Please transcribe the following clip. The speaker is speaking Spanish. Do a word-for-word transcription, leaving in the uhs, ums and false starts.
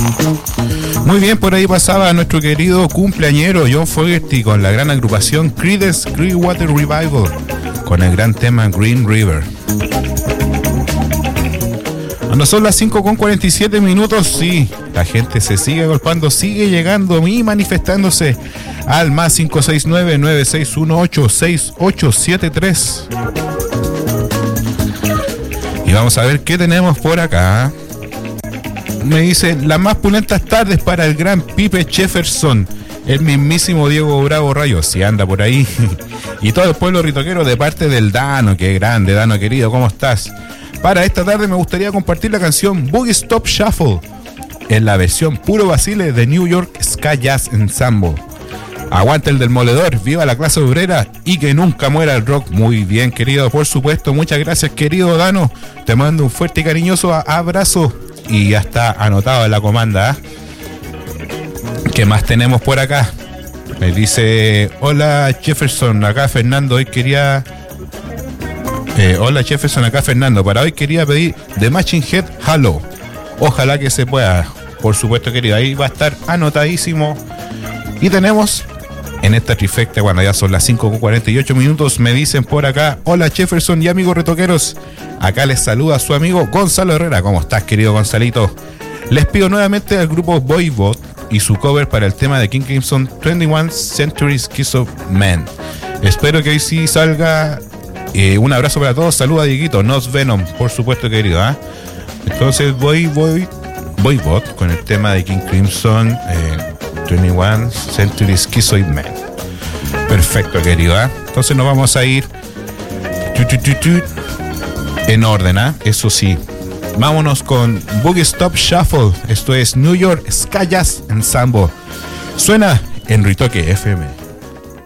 Muy bien, por ahí pasaba nuestro querido cumpleañero John Fogerty con la gran agrupación Creedence Clearwater Revival con el gran tema Green River. Cuando son las cinco con cuarenta y siete minutos, sí, la gente se sigue golpeando, sigue llegando y manifestándose al más cinco seis nueve, nueve seis uno ocho, seis ocho siete tres. Y vamos a ver qué tenemos por acá. Me dice, las más pulentas tardes para el gran Pipe Jefferson, el mismísimo Diego Bravo Rayo, si anda por ahí. Y todo el pueblo ritoquero de parte del Dano, qué grande, Dano querido, ¿cómo estás? Para esta tarde me gustaría compartir la canción Boogie Stop Shuffle en la versión puro Basile de New York Ska Jazz Ensemble. Aguante el del moledor, viva la clase obrera y que nunca muera el rock. Muy bien, querido, por supuesto, muchas gracias, querido Dano. Te mando un fuerte y cariñoso abrazo y ya está anotado en la comanda, ¿eh? ¿Qué más tenemos por acá? Me dice, hola Jefferson, acá Fernando, hoy quería... Eh, hola Jefferson, acá Fernando, para hoy quería pedir The Machine Head Halo. Ojalá que se pueda, por supuesto, querido, ahí va a estar anotadísimo. Y tenemos en esta trifecta, cuando ya son las cinco con cuarenta y ocho minutos, me dicen por acá, hola Jefferson y amigos retoqueros, acá les saluda su amigo Gonzalo Herrera. ¿Cómo estás, querido Gonzalito? Les pido nuevamente al grupo Voivod y su cover para el tema de King Crimson, veintiuno Century Kiss of Man. Espero que hoy sí salga. Eh, un abrazo para todos, saluda a Dieguito, Nos Venom, por supuesto, querido, ¿eh? Entonces voy, voy, voy bot con el tema de King Crimson, eh, veintiuno Century Schizoid Man. Perfecto, querido, ¿eh? Entonces nos vamos a ir tu, tu, tu, tu, en orden, ¿eh? Eso sí. Vámonos con Boogie Stop Shuffle. Esto es New York Ska Jazz Ensemble. Suena en Ritoque F M.